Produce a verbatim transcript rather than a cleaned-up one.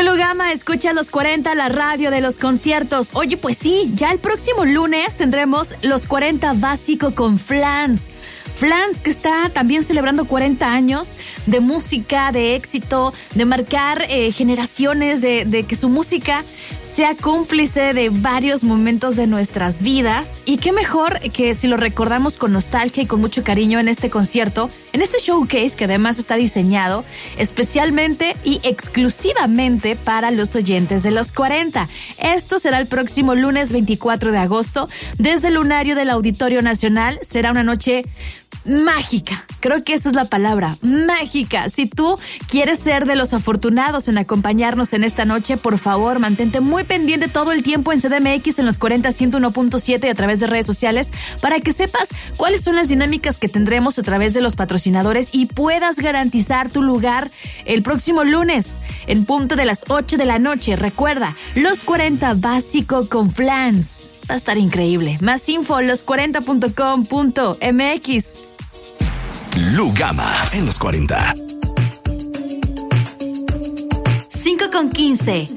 Lugama, escucha los cuarenta, la radio de los conciertos. Oye, pues sí, ya el próximo lunes tendremos los cuarenta Básico con Flans. Flans, que está también celebrando cuarenta años de música, de éxito, de marcar eh, generaciones, de, de que su música sea cómplice de varios momentos de nuestras vidas. Y qué mejor que si lo recordamos con nostalgia y con mucho cariño en este concierto, en este showcase que además está diseñado especialmente y exclusivamente para los oyentes de los cuarenta. Esto será el próximo lunes veinticuatro de agosto desde el Lunario del Auditorio Nacional. Será una noche mágica, creo que esa es la palabra, mágica. Si tú quieres ser de los afortunados en acompañarnos en esta noche, por favor, mantente muy pendiente todo el tiempo en C D M X, en los cuarenta ciento uno punto siete y a través de redes sociales para que sepas cuáles son las dinámicas que tendremos a través de los patrocinadores y puedas garantizar tu lugar el próximo lunes en punto de las ocho de la noche. Recuerda, los cuarenta Básico con Flans. Va a estar increíble. Más info, los cuarenta punto com punto m x. Lugama en los cuarenta. cinco con quince.